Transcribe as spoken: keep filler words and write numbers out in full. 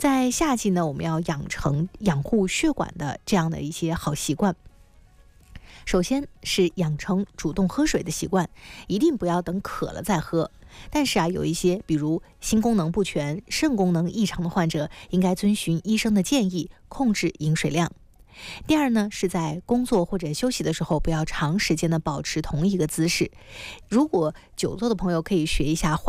在夏季呢，我们要养成养护血管的这样的一些好习惯。首先是养成主动喝水的习惯，一定不要等渴了再喝。但是啊，有一些比如心功能不全、肾功能异常的患者，应该遵循医生的建议，控制饮水量。第二呢，是在工作或者休息的时候，不要长时间的保持同一个姿势。如果久坐的朋友可以学一下